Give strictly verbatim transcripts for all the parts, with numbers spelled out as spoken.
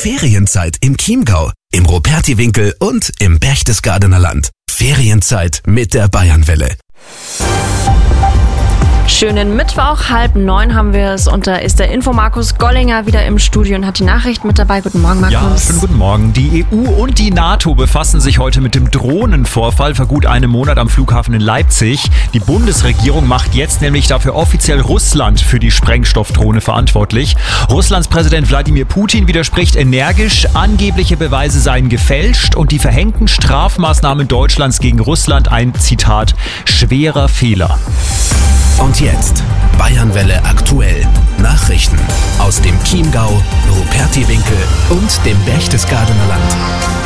Ferienzeit im Chiemgau, im Rupertiwinkel und im Berchtesgadener Land. Ferienzeit mit der Bayernwelle. Schönen Mittwoch, halb neun haben wir es und da ist der Info-Markus Gollinger wieder im Studio und hat die Nachricht mit dabei. Guten Morgen, Markus. Ja, schönen guten Morgen. Die E U und die NATO befassen sich heute mit dem Drohnenvorfall vor gut einem Monat am Flughafen in Leipzig. Die Bundesregierung macht jetzt nämlich dafür offiziell Russland für die Sprengstoffdrohne verantwortlich. Russlands Präsident Wladimir Putin widerspricht energisch, angebliche Beweise seien gefälscht und die verhängten Strafmaßnahmen Deutschlands gegen Russland ein, Zitat, schwerer Fehler. Und jetzt Bayernwelle aktuell. Nachrichten aus dem Chiemgau, Rupertiwinkel und dem Berchtesgadener Land.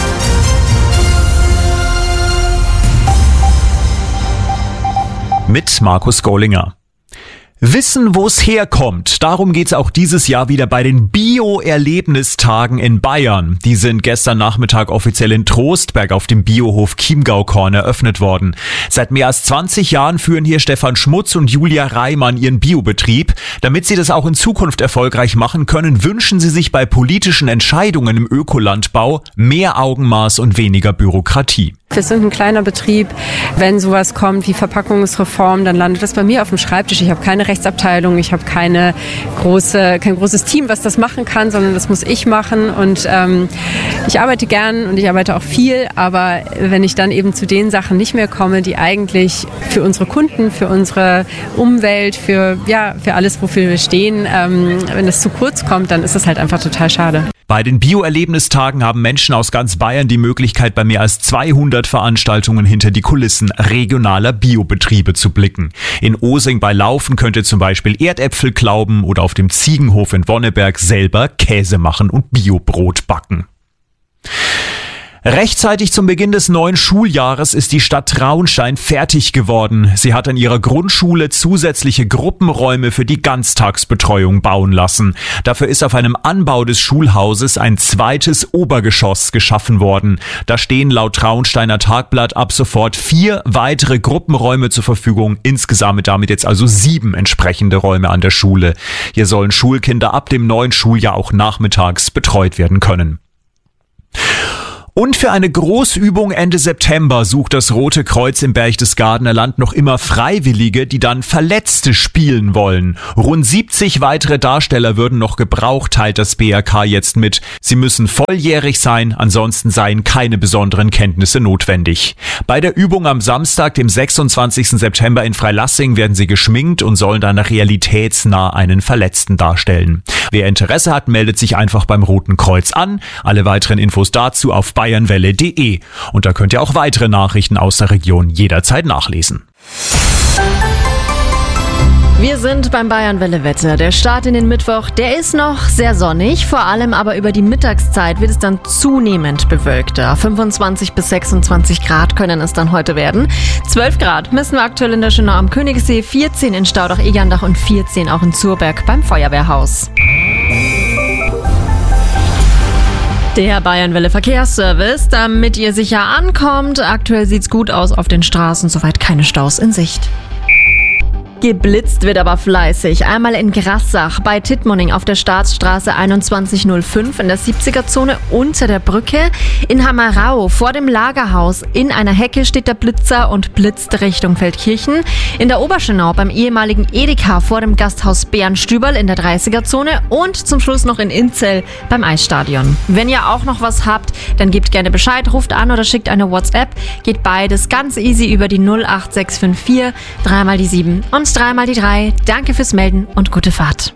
Mit Markus Gollinger. Wissen, wo es herkommt. Darum geht's auch dieses Jahr wieder bei den Bio-Erlebnistagen in Bayern. Die sind gestern Nachmittag offiziell in Trostberg auf dem Biohof Chiemgaukorn eröffnet worden. Seit mehr als zwanzig Jahren führen hier Stefan Schmutz und Julia Reimann ihren Biobetrieb. Damit sie das auch in Zukunft erfolgreich machen können, wünschen sie sich bei politischen Entscheidungen im Ökolandbau mehr Augenmaß und weniger Bürokratie. Wir sind ein kleiner Betrieb. Wenn sowas kommt wie Verpackungsreform, dann landet das bei mir auf dem Schreibtisch. Ich habe keine Rechtsabteilung, ich habe keine große, kein großes Team, was das machen kann, sondern das muss ich machen. Und ähm, ich arbeite gern und ich arbeite auch viel, aber wenn ich dann eben zu den Sachen nicht mehr komme, die eigentlich für unsere Kunden, für unsere Umwelt, für, ja, für alles, wofür wir stehen, ähm, wenn das zu kurz kommt, dann ist das halt einfach total schade. Bei den Bio-Erlebnistagen haben Menschen aus ganz Bayern die Möglichkeit, bei mehr als zweihundert Veranstaltungen hinter die Kulissen regionaler Biobetriebe zu blicken. In Osing bei Laufen könnt ihr zum Beispiel Erdäpfel klauben oder auf dem Ziegenhof in Wonneberg selber Käse machen und Biobrot backen. Rechtzeitig zum Beginn des neuen Schuljahres ist die Stadt Traunstein fertig geworden. Sie hat an ihrer Grundschule zusätzliche Gruppenräume für die Ganztagsbetreuung bauen lassen. Dafür ist auf einem Anbau des Schulhauses ein zweites Obergeschoss geschaffen worden. Da stehen laut Traunsteiner Tagblatt ab sofort vier weitere Gruppenräume zur Verfügung. Insgesamt damit jetzt also sieben entsprechende Räume an der Schule. Hier sollen Schulkinder ab dem neuen Schuljahr auch nachmittags betreut werden können. Und für eine Großübung Ende September sucht das Rote Kreuz im Berchtesgadener Land noch immer Freiwillige, die dann Verletzte spielen wollen. Rund siebzig weitere Darsteller würden noch gebraucht, teilt das B R K jetzt mit. Sie müssen volljährig sein, ansonsten seien keine besonderen Kenntnisse notwendig. Bei der Übung am Samstag, dem sechsundzwanzigsten September in Freilassing, werden sie geschminkt und sollen dann realitätsnah einen Verletzten darstellen. Wer Interesse hat, meldet sich einfach beim Roten Kreuz an. Alle weiteren Infos dazu auf bayernwelle punkt de. Und da könnt ihr auch weitere Nachrichten aus der Region jederzeit nachlesen. Wir sind beim Bayernwelle-Wetter. Der Start in den Mittwoch, der ist noch sehr sonnig. Vor allem aber über die Mittagszeit wird es dann zunehmend bewölkter. fünfundzwanzig bis sechsundzwanzig Grad können es dann heute werden. zwölf Grad messen wir aktuell in der Schönau am Königssee, vierzehn in Staudach-Egerndach und vierzehn auch in Zurberg beim Feuerwehrhaus. Der Bayernwelle Verkehrsservice, damit ihr sicher ankommt. Aktuell sieht's gut aus auf den Straßen, soweit keine Staus in Sicht. Geblitzt wird aber fleißig. Einmal in Grassach bei Tittmoning auf der Staatsstraße einundzwanzig null fünf in der siebziger-Zone unter der Brücke. In Hammerau vor dem Lagerhaus in einer Hecke steht der Blitzer und blitzt Richtung Feldkirchen. In der Oberschönau beim ehemaligen Edeka vor dem Gasthaus Bärenstüberl in der dreißiger-Zone und zum Schluss noch in Inzell beim Eisstadion. Wenn ihr auch noch was habt, dann gebt gerne Bescheid, ruft an oder schickt eine WhatsApp. Geht beides ganz easy über die null acht sechs fünf vier, dreimal die sieben und dreimal die drei. Danke fürs Melden und gute Fahrt.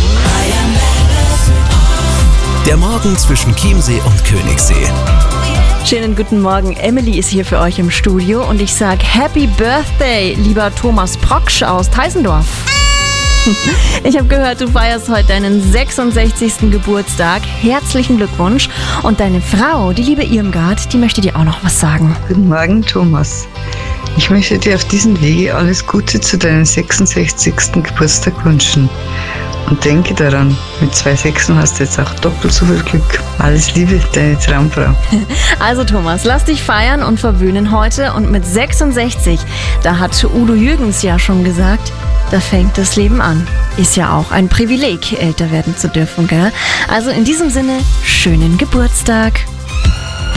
Der Morgen zwischen Chiemsee und Königssee. Schönen guten Morgen. Emily ist hier für euch im Studio und ich sag Happy Birthday, lieber Thomas Proksch aus Teisendorf. Ich habe gehört, du feierst heute deinen sechsundsechzigsten Geburtstag. Herzlichen Glückwunsch. Und deine Frau, die liebe Irmgard, die möchte dir auch noch was sagen. Guten Morgen, Thomas. Ich möchte dir auf diesem Wege alles Gute zu deinem sechsundsechzigsten Geburtstag wünschen. Und denke daran, mit zwei Sechsen hast du jetzt auch doppelt so viel Glück. Alles Liebe, deine Traumfrau. Also Thomas, lass dich feiern und verwöhnen heute. Und mit sechsundsechzig, da hat Udo Jürgens ja schon gesagt, da fängt das Leben an. Ist ja auch ein Privileg, älter werden zu dürfen, gell? Also in diesem Sinne, schönen Geburtstag.